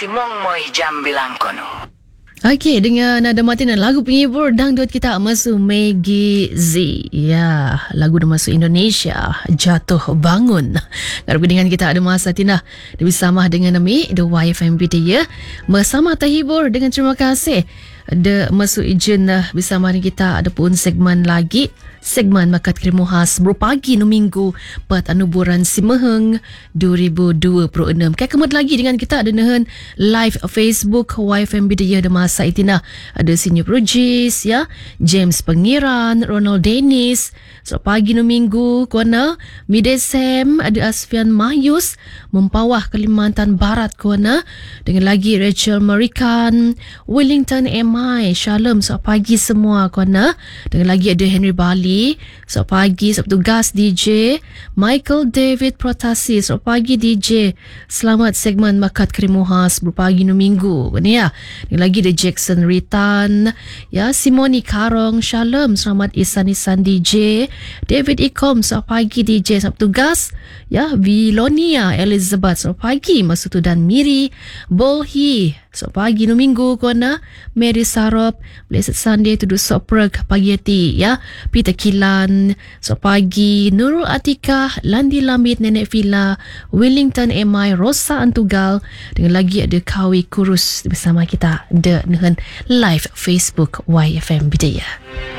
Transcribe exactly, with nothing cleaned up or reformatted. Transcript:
Simong moy jam bilang kono. Okey, dengan nada mati dan lagu penghibur dangdut kita masuk Maggie Z. Ya, lagu dah masuk Indonesia, Jatuh Bangun. Kalau dengan kita ada masa Tina bersama dengan Ami The Y F M B dia. Bersama terhibur dengan terima kasih. Ada masuk ijen bersama dengan kita ada pun segmen lagi. Segmen Makat Krimu Khas berpagi no minggu Pat Anuburan Simeheng dua ribu dua puluh enam. Kaya kemat lagi dengan kita ada nahan live Facebook Y F M B dia ada masa itina. Ada Senior Projis ya, James Pengiran, Ronald Dennis. So pagi no minggu kuana Midesem ada Asfian Mayus Mempawah Kalimantan Barat kuana. Dengan lagi Rachel Marikan, Wellington M I, Shalom so pagi semua kuana. Dengan lagi ada Henry Bali. So pagi so petugas D J Michael David Protasi. So pagi D J. Selamat segmen Makat Krimu Khas berpagi no minggu. Ni ya. Ni lagi ada Jackson Ritan, ya, Simoni Karong, Shalom, selamat isan-isan D J. David Ikom so pagi D J so petugas, ya, Vilonia Elizabeth so pagi Masutu dan Miri Bolhi. So pagi no minggu kuana Mary Sarop, Blessed Sunday to do soprek pagi hati ya. Peter Kilan so pagi, Nurul Atikah, Landi Lamit, Nenek Villa, Wellington M I, Rosa Antugal. Dengan lagi ada Kawi Kurus bersama kita dengan live Facebook Y F M Bidaya.